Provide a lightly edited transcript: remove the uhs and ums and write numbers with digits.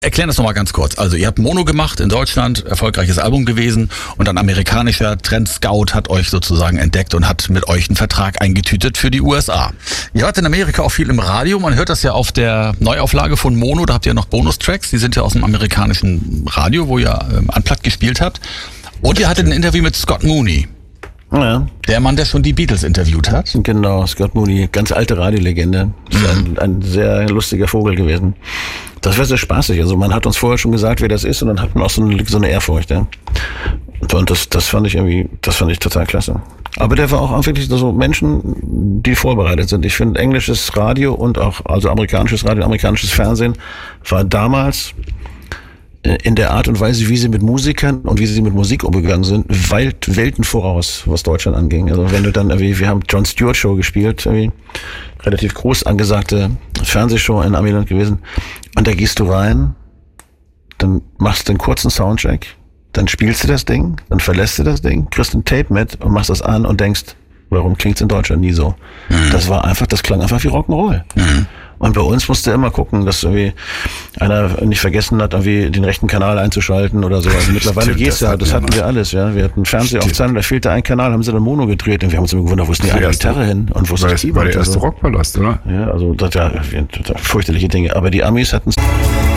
Erklären das nochmal ganz kurz. Also ihr habt Mono gemacht in Deutschland, erfolgreiches Album gewesen und ein amerikanischer Trendscout hat euch sozusagen entdeckt und hat mit euch einen Vertrag eingetütet für die USA. Ihr wart in Amerika auch viel im Radio, man hört das ja auf der Neuauflage von Mono, da habt ihr noch Bonustracks, die sind ja aus dem amerikanischen Radio, wo ihr Unplugged gespielt habt. Und ihr hattet ein Interview mit Scott Mooney. Ja. Der Mann, der schon die Beatles interviewt hat. Genau, Scott Mooney, ganz alte Radiolegende. Ist ein sehr lustiger Vogel gewesen. Das war sehr spaßig. Also man hat uns vorher schon gesagt, wer das ist, und dann hat man auch so eine Ehrfurcht. Ja. Und das fand ich total klasse. Aber der war auch wirklich so Menschen, die vorbereitet sind. Ich finde, englisches Radio und auch also amerikanisches Radio, amerikanisches Fernsehen war damals in der Art und Weise, wie sie mit Musikern und wie sie mit Musik umgegangen sind, Welten voraus, was Deutschland anging. Also wenn du dann wir haben Jon Stewart Show gespielt, relativ groß angesagte Fernsehshow in Amiland gewesen, und da gehst du rein, dann machst du einen kurzen Soundcheck, dann spielst du das Ding, dann verlässt du das Ding, kriegst ein Tape mit und machst das an und denkst, warum klingt's in Deutschland nie so? Das klang einfach wie Rock'n'Roll. Und bei uns musste immer gucken, dass einer nicht vergessen hat, den rechten Kanal einzuschalten oder so. Also mittlerweile geht's ja, das hatten wir alles, ja. Wir hatten Fernsehaufzeichnung, da fehlte ein Kanal, haben sie dann Mono gedreht und wir haben uns immer gewundert, wo ist denn die eine Gitarre hin und wo ist das Keyboard? War der erste Rockpalast, oder? Ja, also das fürchterliche Dinge. Aber die Amis hatten's.